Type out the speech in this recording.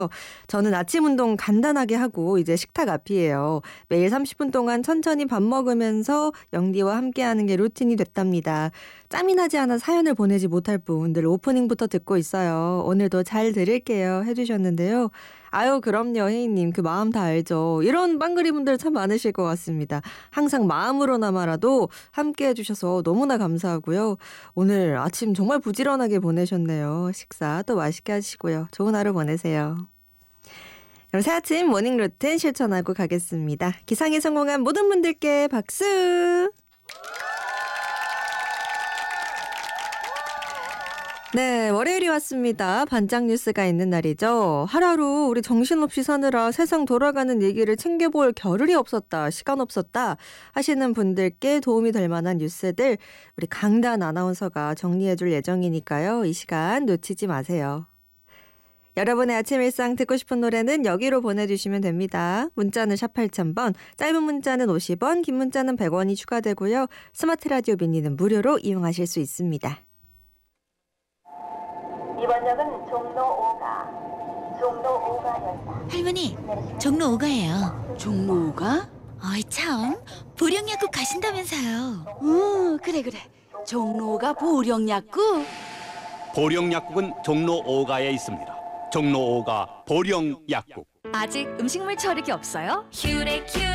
저는 아침 운동 간단하게 하고 이제 식탁 앞이에요. 매일 30분 동안 천천히 밥 먹으면서 영디와 함께하는 게 루틴이 됐답니다. 짬이 나지 않아 사연을 보내지 못할 분 늘 오프닝부터 듣고 있어요. 오늘도 잘 들을게요 해주셨는데요. 아유 그럼요 혜인님 그 마음 다 알죠. 이런 빵그리 분들 참 많으실 것 같습니다. 항상 마음으로나마라도 함께 해주셔서 너무나 감사하고요. 오늘 아침 정말 부지런하게 보내셨네요. 식사 또 맛있게 하시고요. 좋은 하루 보내세요. 그럼 새아침 모닝 루틴 실천하고 가겠습니다. 기상에 성공한 모든 분들께 박수! 네, 월요일이 왔습니다. 반짝 뉴스가 있는 날이죠. 하루하루 우리 정신없이 사느라 세상 돌아가는 얘기를 챙겨볼 겨를이 없었다, 시간 없었다 하시는 분들께 도움이 될 만한 뉴스들 우리 강단 아나운서가 정리해줄 예정이니까요. 이 시간 놓치지 마세요. 여러분의 아침 일상 듣고 싶은 노래는 여기로 보내주시면 됩니다. 문자는 샵 8000번, 짧은 문자는 50원, 긴 문자는 100원이 추가되고요. 스마트 라디오 미니는 무료로 이용하실 수 있습니다. 이번 역은 종로 5가역이다. 할머니, 종로 5가예요. 종로 5가? 어이 참, 보령약국 가신다면서요. 그래. 종로 5가 보령약국? 보령약국은 종로 5가에 있습니다. 종로 5가 보령약국. 아직 음식물 처리기 없어요?